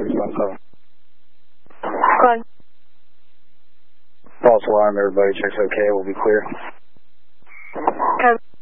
357. Go ahead. False alarm, everybody checks okay, we'll be clear. Copy.